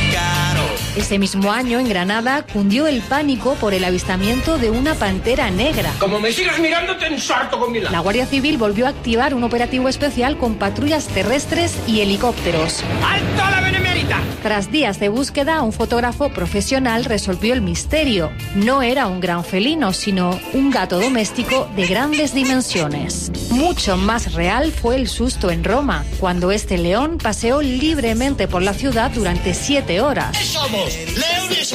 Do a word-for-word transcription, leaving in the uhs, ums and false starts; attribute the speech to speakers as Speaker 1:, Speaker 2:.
Speaker 1: caro.
Speaker 2: Ese mismo año, en Granada, cundió el pánico por el avistamiento de una pantera negra.
Speaker 3: Como me sigas mirando, te ensarto con mi lado.
Speaker 2: La Guardia Civil volvió a activar un operativo especial con patrullas terrestres y helicópteros.
Speaker 3: ¡Alto a la benemérita!
Speaker 2: Tras días de búsqueda, un fotógrafo profesional resolvió el misterio. No era un gran felino, sino un gato doméstico de grandes dimensiones. Mucho más real fue el susto en Roma, cuando este león paseó libremente por la ciudad durante siete horas.
Speaker 1: ¡Somos leones!